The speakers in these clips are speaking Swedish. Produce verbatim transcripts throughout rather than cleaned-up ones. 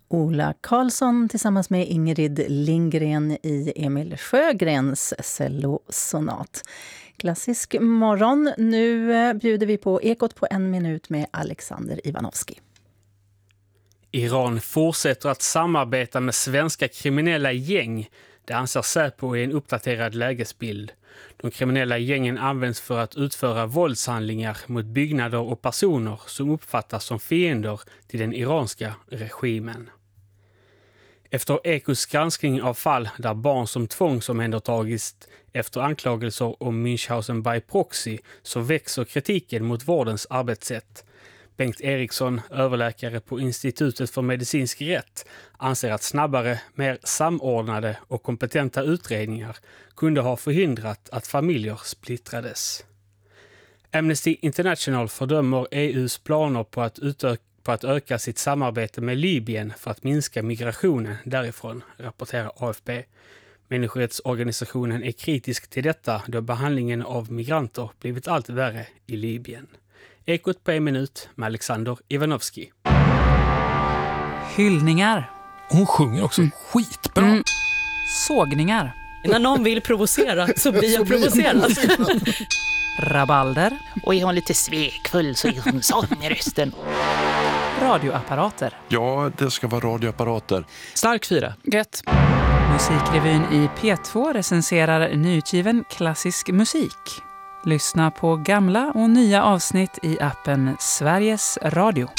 Ola Karlsson tillsammans med Ingrid Lindgren i Emil Sjögrens cellosonat. Klassisk morgon. Nu bjuder vi på Ekot på en minut med Alexander Ivanovski. Iran fortsätter att samarbeta med svenska kriminella gäng. Det anser Säpo i en uppdaterad lägesbild. De kriminella gängen används för att utföra våldshandlingar mot byggnader och personer som uppfattas som fiender till den iranska regimen. Efter Ekots granskning av fall där barn som tvångsomhändertagits efter anklagelser om Münchhausen by proxy så växer kritiken mot vårdens arbetssätt. Bengt Eriksson, överläkare på Institutet för medicinsk rätt, anser att snabbare, mer samordnade och kompetenta utredningar kunde ha förhindrat att familjer splittrades. Amnesty International fördömer E U:s planer på att, utöka, på att öka sitt samarbete med Libyen för att minska migrationen därifrån, rapporterar A F P. Människorättsorganisationen är kritisk till detta då behandlingen av migranter blivit allt värre i Libyen. Ekot på en minut med Alexander Ivanovski. Hyllningar. Hon sjunger också mm. skitbra. Mm. Sågningar. När någon vill provocera så blir jag provocerad. Rabalder. Och är hon lite svekfull så är hon sån i rösten. Radioapparater. Ja, det ska vara radioapparater. Stark fyra. Gött. Musikrevyn i P två recenserar nyutgiven klassisk musik. Lyssna på gamla och nya avsnitt i appen Sveriges Radio.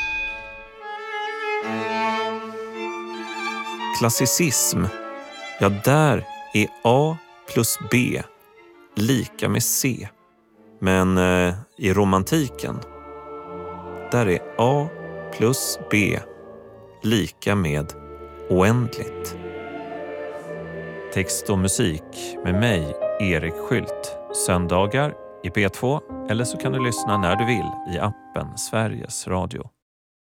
Klassicism. Ja, där är A plus B lika med C. Men eh, i romantiken, där är A plus B lika med oändligt. Text och musik med mig, Erik Skylt. Söndagar i P två, eller så kan du lyssna när du vill i appen Sveriges Radio.